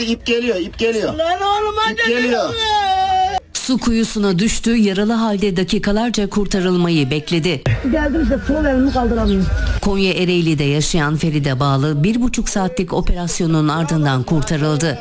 ip geliyor, ip geliyor. Lan oğlum hadi. İp geliyor. Su kuyusuna düştü, yaralı halde dakikalarca kurtarılmayı bekledi. Geldim işte sol elimi kaldıramıyorum. Konya Ereğli'de yaşayan Feride Bağlı 1,5 saatlik operasyonun ardından kurtarıldı.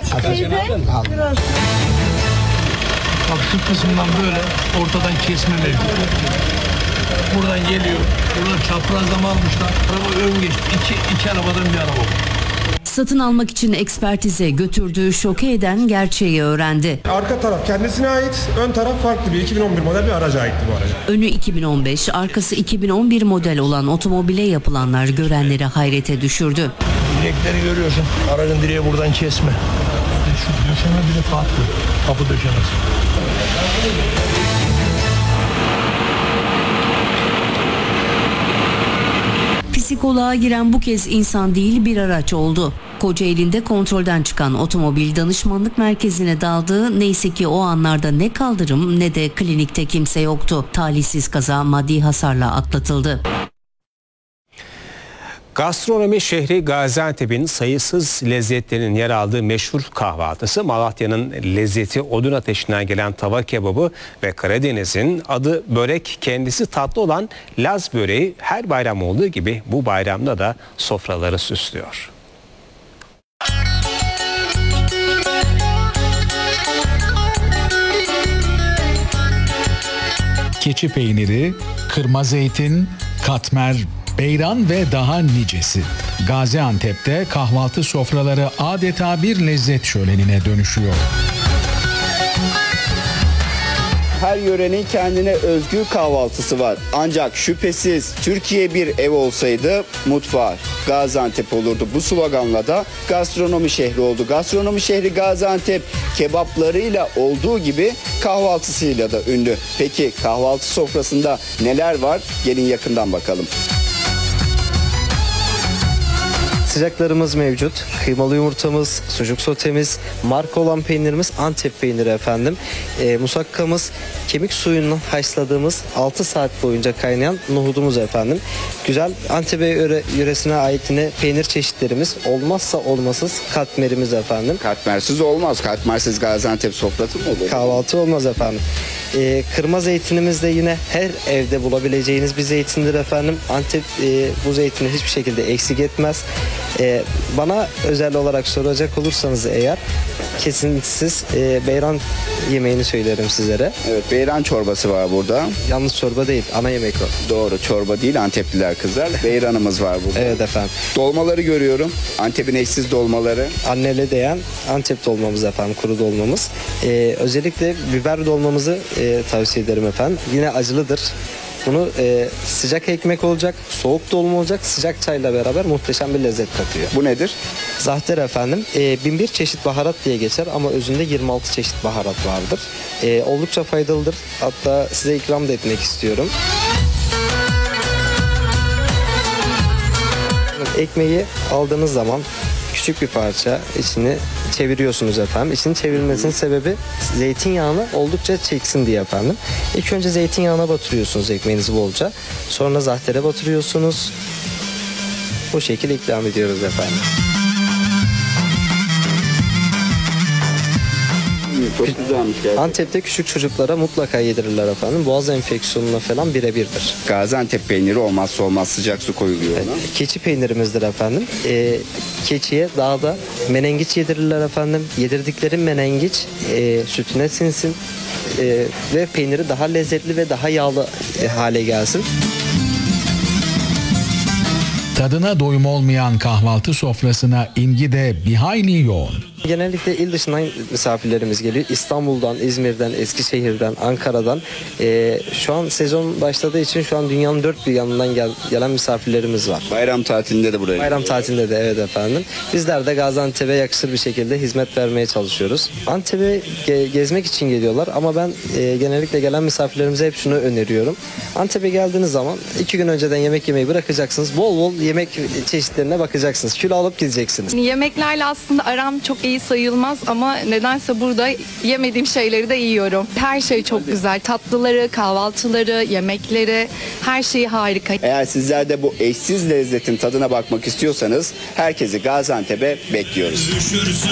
Bak şu kısımdan böyle ortadan kesme mevcut. Buradan geliyor. Buradan çaprazlama almışlar. Araba ön geçti. İki arabadan bir araba. Satın almak için ekspertize götürdüğü şoke eden gerçeği öğrendi. Arka taraf kendisine ait, ön taraf farklı bir 2011 model bir araca aitti bu araca. Önü 2015, arkası 2011 model olan otomobile yapılanlar görenleri hayrete düşürdü. Direkleri görüyorsun. Aracın direği buradan kesme. Şu döşeme bile farklı. Kapı döşemesi. Psikoloğa giren bu kez insan değil bir araç oldu. Kocaeli'nde kontrolden çıkan otomobil danışmanlık merkezine daldı. Neyse ki o anlarda ne kaldırım ne de klinikte kimse yoktu. Talihsiz kaza maddi hasarla atlatıldı. Gastronomi şehri Gaziantep'in sayısız lezzetlerinin yer aldığı meşhur kahvaltısı, Malatya'nın lezzeti odun ateşinden gelen tava kebabı ve Karadeniz'in adı börek, kendisi tatlı olan Laz böreği her bayram olduğu gibi bu bayramda da sofraları süslüyor. Keçi peyniri, kırma zeytin, katmer, beyran ve daha nicesi. Gaziantep'te kahvaltı sofraları adeta bir lezzet şölenine dönüşüyor. Her yörenin kendine özgü kahvaltısı var. Ancak şüphesiz Türkiye bir ev olsaydı mutfağı Gaziantep olurdu. Bu sloganla da gastronomi şehri oldu. Gastronomi şehri Gaziantep kebaplarıyla olduğu gibi kahvaltısıyla da ünlü. Peki kahvaltı sofrasında neler var? Gelin yakından bakalım. Sıcaklarımız mevcut. Kıymalı yumurtamız, sucuk sotemiz, marka olan peynirimiz Antep peyniri efendim. Musakkamız, kemik suyundan haşladığımız 6 saat boyunca kaynayan nohudumuz efendim. Güzel Antep yöresine ait yine peynir çeşitlerimiz. Olmazsa olmazsız katmerimiz efendim. Katmersiz olmaz. Katmersiz Gaziantep sofrası mı olur? Kahvaltı olmaz efendim. Kırma zeytinimiz de yine her evde bulabileceğiniz bir zeytindir efendim. Antep bu zeytini hiçbir şekilde eksik etmez. Bana özel olarak soracak olursanız eğer kesintisiz beyran yemeğini söylerim sizlere. Evet, beyran çorbası var burada. Yalnız çorba değil, ana yemek o. Doğru, çorba değil, Antepliler kızlar. Beyranımız var burada. Evet efendim. Dolmaları görüyorum. Antep'in eşsiz dolmaları. Anneli değen Antep dolmamız efendim, kuru dolmamız. Özellikle biber dolmamızı tavsiye ederim efendim. Yine acılıdır. Bunu sıcak ekmek olacak, soğuk dolma olacak, sıcak çayla beraber muhteşem bir lezzet katıyor. Bu nedir? Zahter efendim. 1001 çeşit baharat diye geçer ama özünde 26 çeşit baharat vardır. Oldukça faydalıdır. Hatta size ikram da etmek istiyorum. Ekmeği aldığınız zaman küçük bir parça içini çeviriyorsunuz efendim. İçini çevirmesinin sebebi zeytinyağını oldukça çeksin diye efendim. İlk önce zeytinyağına batırıyorsunuz ekmeğinizi bolca. Sonra zahtere batırıyorsunuz. Bu şekilde ikram ediyoruz efendim. Çok güzelmiş gerçekten. Antep'te küçük çocuklara mutlaka yedirirler efendim. Boğaz enfeksiyonuna falan birebirdir. Gaziantep peyniri olmazsa olmaz, sıcak su koyuluyor ona. Keçi peynirimizdir efendim. Keçiye dağda menengiç yedirirler efendim. Yedirdikleri menengiç sütüne sinsin ve peyniri daha lezzetli ve daha yağlı hale gelsin. Tadına doyum olmayan kahvaltı sofrasına ilgi de bir hayli yoğun. Genellikle il dışından misafirlerimiz geliyor. İstanbul'dan, İzmir'den, Eskişehir'den, Ankara'dan. Şu an sezon başladığı için şu an dünyanın dört bir yanından gelen misafirlerimiz var. Bayram tatilinde de buraya Bayram tatilinde de evet efendim. Bizler de Gaziantep'e yakışır bir şekilde hizmet vermeye çalışıyoruz. Antep'e gezmek için geliyorlar ama ben genellikle gelen misafirlerimize hep şunu öneriyorum. Antep'e geldiğiniz zaman 2 gün önceden yemek yemeyi bırakacaksınız. Bol bol yemek çeşitlerine bakacaksınız. Kilo alıp gideceksiniz. Yemeklerle aslında aram çok iyi sayılmaz ama nedense burada yemediğim şeyleri de yiyorum. Her şey çok güzel. Tatlıları, kahvaltıları, yemekleri, her şeyi harika. Eğer sizler de bu eşsiz lezzetin tadına bakmak istiyorsanız herkesi Gaziantep'e bekliyoruz.